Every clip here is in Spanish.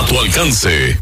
a tu alcance.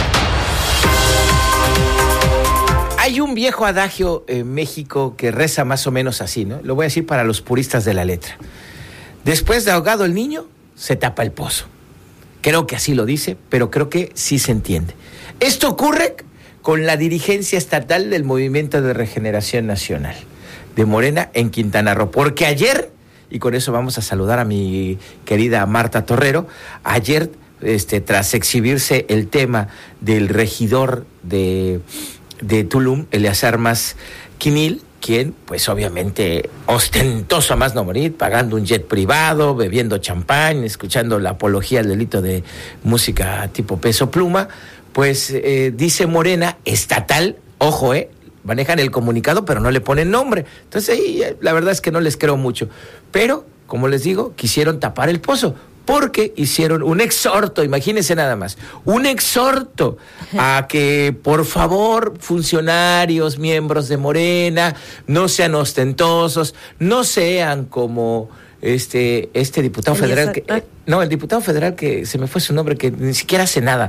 Hay un viejo adagio en México que reza más o menos así, ¿no? Lo voy a decir para los puristas de la letra. Después de ahogado el niño, se tapa el pozo. Creo que así lo dice, pero creo que sí se entiende. Esto ocurre con la dirigencia estatal del Movimiento de Regeneración Nacional de Morena en Quintana Roo. Porque ayer, y con eso vamos a saludar a mi querida Marta Torrero, ayer, tras exhibirse el tema del regidor de Tulum, Eleazar Mas Quinil, quien, pues obviamente, ostentoso a más no morir, pagando un jet privado, bebiendo champán, escuchando la apología al delito de música tipo Peso Pluma, pues dice Morena estatal, ojo, manejan el comunicado, pero no le ponen nombre. Entonces ahí la verdad es que no les creo mucho. Pero, como les digo, quisieron tapar el pozo, porque hicieron un exhorto, imagínense nada más, un exhorto a que, por favor, funcionarios, miembros de Morena, no sean ostentosos, no sean como este diputado federal, el diputado federal que se me fue su nombre, que ni siquiera hace nada.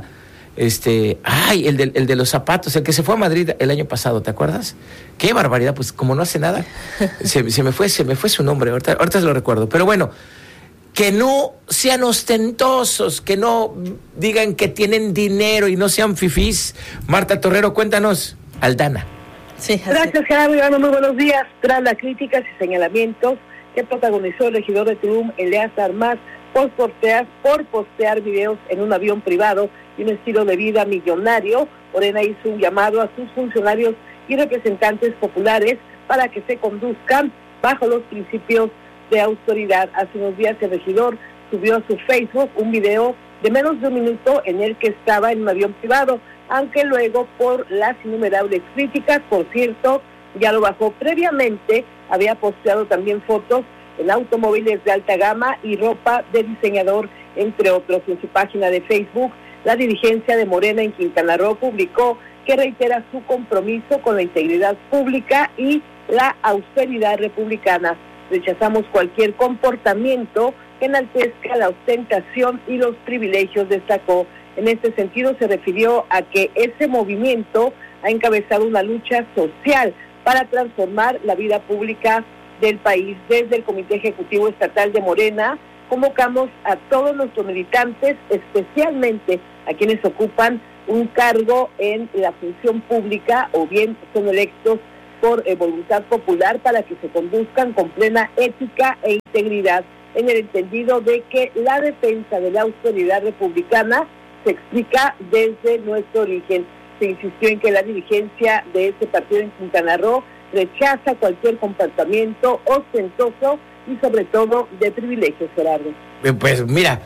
El de los zapatos, el que se fue a Madrid el año pasado, ¿te acuerdas? Qué barbaridad, pues como no hace nada, se me fue su nombre, ahorita lo recuerdo, pero bueno, que no sean ostentosos, que no digan que tienen dinero y no sean fifís. Marta Torrero, cuéntanos, Aldana. Sí, gracias, Gerardo. Muy buenos días. Tras las críticas y señalamientos que protagonizó el regidor de Tulum, Eleazar Mas, por postear videos en un avión privado y un estilo de vida millonario, Morena hizo un llamado a sus funcionarios y representantes populares para que se conduzcan bajo los principios de autoridad. Hace unos días el regidor subió a su Facebook un video de menos de un minuto en el que estaba en un avión privado, aunque luego, por las innumerables críticas, por cierto, ya lo bajó. Previamente había posteado también fotos en automóviles de alta gama y ropa de diseñador, entre otros. En su página de Facebook, la dirigencia de Morena en Quintana Roo publicó que reitera su compromiso con la integridad pública y la austeridad republicana. Rechazamos cualquier comportamiento que enaltezca la ostentación y los privilegios, destacó. En este sentido, se refirió a que ese movimiento ha encabezado una lucha social para transformar la vida pública del país. Desde el Comité Ejecutivo Estatal de Morena, convocamos a todos nuestros militantes, especialmente a quienes ocupan un cargo en la función pública o bien son electos por voluntad popular, para que se conduzcan con plena ética e integridad, en el entendido de que la defensa de la autoridad republicana se explica desde nuestro origen. Se insistió en que la dirigencia de este partido en Quintana Roo rechaza cualquier comportamiento ostentoso y sobre todo de privilegios, Gerardo. Pues mira,